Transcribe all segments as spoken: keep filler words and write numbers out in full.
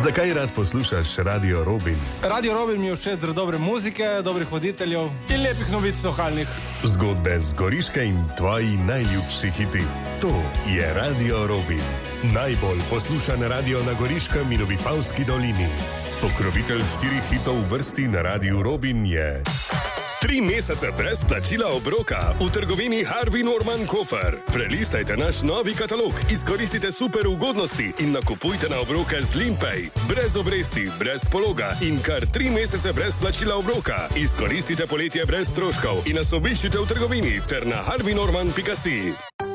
Zakaj rad poslušaš Radio Robin? Radio Robin mi je všeč zaradi dobre muzike, dobrih voditeljev in lepih novic lokalnih. Zgodbe z Goriške in tvoji najljubši hiti. To je Radio Robin. Najbolj poslušan radio na Goriškem in v Vipavski dolini. Pokrovitelj štirih hitov v vrsti na Radiu Robin je... Tri mesece brez plačila obroka v trgovini Harvey Norman Koper. Prelistajte naš novi katalog, izkoristite super ugodnosti in nakupujte na obroke z Limpay. Brez obresti, brez pologa in kar tri mesece brez plačila obroka. Izkoristite poletje brez stroškov in nas obiščite v trgovini ter na harvey norman pika si.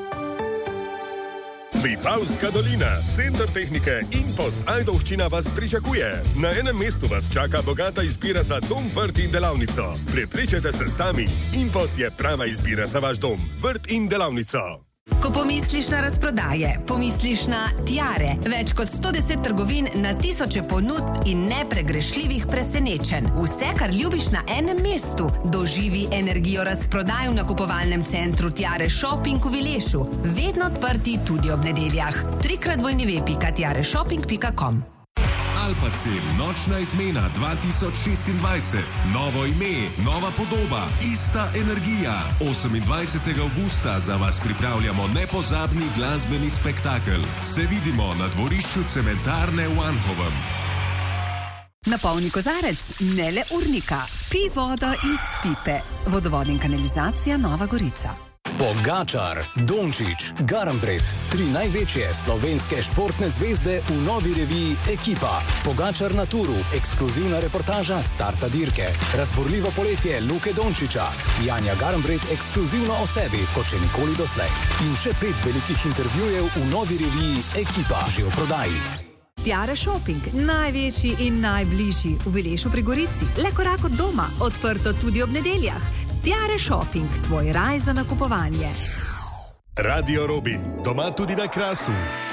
Vipavska dolina, center tehnike in Ajdovščina vas pričakuje. Na enem mestu vas čaka bogata izbira za dom, vrt in delavnico. Prepričajte se sami, Impos je prava izbira za vaš dom, vrt in delavnico. Ko pomisliš na razprodaje, pomisliš na Tiare. Več kot sto deset trgovin na tisoče ponudb in nepregrešljivih presenečenj. Vse, kar ljubiš na enem mestu. Doživi energijo razprodaj v nakupovalnem centru Tiare Shopping v Vilešu. Vedno odprti tudi ob nedeljah. trikrat w w w pika tiare shopping pika com. Alpacil, nočna izmena dva tisoč šestindvajset. Novo ime, nova podoba, ista energija. osemindvajsetega avgusta za vas pripravljamo nepozabni glasbeni spektakel. Se vidimo na dvorišču cementarne v Anhovem. Napolni kozarec, ne le urnika. Pij vodo iz pipe. Vodovod in kanalizacija Nova Gorica. Pogačar, Dončić, Garnbret, tri največje slovenske športne zvezde v novi reviji Ekipa. Pogačar na turu, ekskluzivna reportaža starta dirke. Razborljivo poletje Luke Dončića. Janja Garnbret ekskluzivno o sebi, kot še nikoli doslej. In še pet velikih intervjujev v novi reviji Ekipa, že v prodaji. Tiare Shopping, največji in najbližji v Vilešu pri Gorici. Le korak od doma, odprto tudi ob nedeljah. Tiare Shopping, tvoj raj za nakupovanje. Radio Robin, doma tudi na Krasu.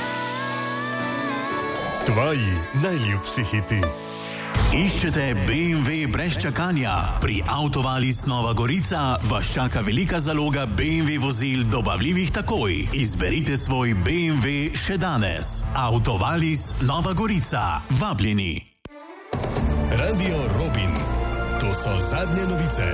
Tvoji najljubši hiti. Iščete B M W brez čakanja? Pri Autovalis Nova Gorica vas čaka velika zaloga B M W vozil dobavljivih takoj. Izberite svoj B M W še danes. Autovalis Nova Gorica. Vabljeni. Radio Robin. To so zadnje novice.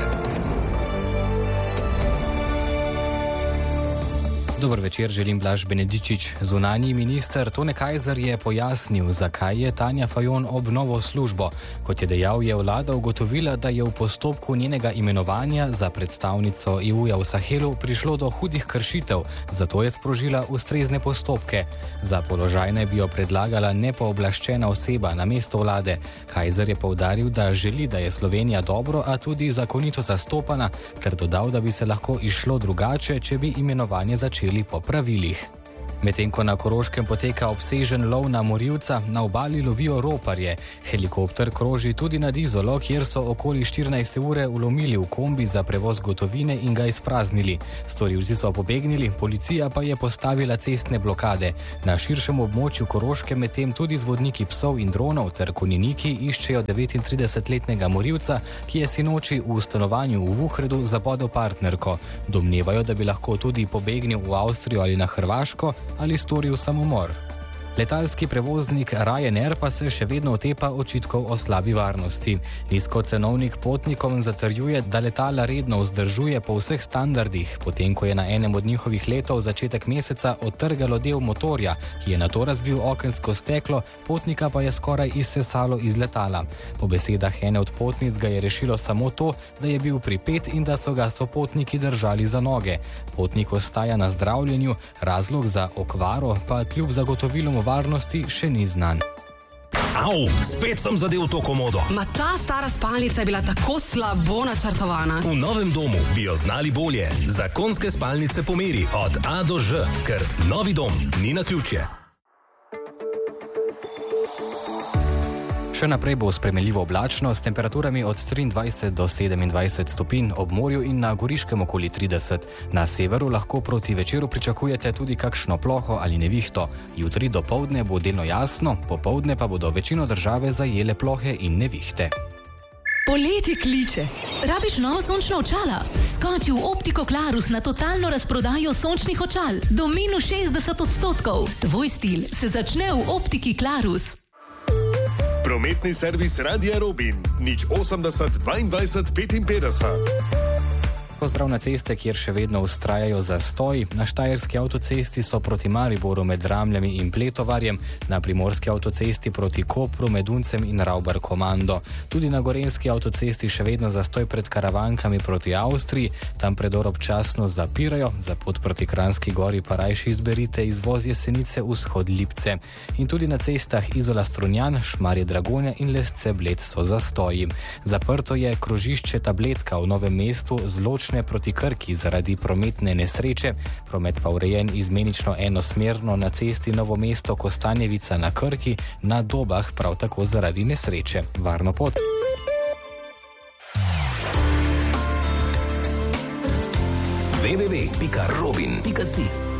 Dober večer, želim Blaž Benedičič. Zunanji minister Tone Kajzer je pojasnil, zakaj je Tanja Fajon ob novo službo. Kot je dejal, je vlada ugotovila, da je v postopku njenega imenovanja za predstavnico E U-ja v Sahelu prišlo do hudih kršitev, zato je sprožila ustrezne postopke. Za položaj naj bi jo predlagala nepooblaščena oseba na mesto vlade. Kajzer je poudaril, da želi, da je Slovenija dobro, a tudi zakonito zastopana, ter dodal, da bi se lahko išlo drugače, če bi imenovanje začeli po pravilih. Medtem ko na Koroškem poteka obsežen lov na morilca, na obali lovijo roparje. Helikopter kroži tudi nad Izolo, kjer so okoli štirinajste ure vlomili v kombi za prevoz gotovine in ga izpraznili. Storilci so pobegnili, policija pa je postavila cestne blokade. Na širšem območju Koroške medtem tudi z vodniki psov in dronov ter konjeniki iščejo devetintridesetletnega morilca, ki je sinoči v stanovanju v Vuhredu zabodel partnerko. Domnevajo, da bi lahko tudi pobegnil v Avstrijo ali na Hrvaško, ali storil samomor. Letalski prevoznik Ryanair pa se še vedno otepa očitkov o slabi varnosti. Nizkocenovnik potnikom zatrjuje, da letala redno vzdržuje po vseh standardih, potem ko je na enem od njihovih letov začetek meseca odtrgalo del motorja, ki je nato razbil okensko steklo, potnika pa je skoraj izsesalo iz letala. Po besedah ene od potnic ga je rešilo samo to, da je bil pripet in da so ga sopotniki držali za noge. Potnik ostaja na zdravljenju, razlog za okvaro pa kljub zagotovilom varnosti še ni znan. Au, spet sem zadel to komodo. Ma ta stara spalnica je bila tako slabo načrtovana. V novem domu bi jo znali bolje. Zakonske spalnice po meri od A do Ž, ker novi dom ni naključje. Še naprej bo spremenljivo oblačno s temperaturami od triindvajset do sedemindvajset stopinj, ob morju in na Goriškem okoli trideset. Na severu lahko proti večeru pričakujete tudi kakšno ploho ali nevihto. Jutri dopoldne bo delno jasno, popoldne pa bodo večino države zajele plohe in nevihte. Poletje kliče. Rabiš novo sončno očala? Skoči v Optiko Klarus na totalno razprodajo sončnih očal. Do minus šestdeset odstotkov. Tvoj stil se začne v Optiki Klarus. Prometni servis Radia Robin, nič osemdeset dvaindvajset petinpetdeset. Pozdrav na ceste, kjer še vedno ustrajajo zastoji. Na štajerski avtocesti so proti Mariboru med Ramljami in Pletovarjem, na primorski avtocesti proti Kopru med Uncem in Ravbar Komando. Tudi na gorenski avtocesti še vedno zastoj pred Karavankami proti Avstriji, tam predor občasno zapirajo, za pot proti Kranjski gori pa rajši izberite izvoz Jesenice vzhod Lipce. In tudi na cestah Izola Strunjan, Šmarje Dragonja in Lesce Bled so zastoji. Zaprto je krožišče Tabletka v Novem mestu z Ločne proti Krki zaradi prometne nesreče, promet pa urejen izmenično enosmerno na cesti Novo mesto Kostanjevica na Krki, na Dobah prav tako zaradi nesreče. Varno pot! w w w pika robin pika si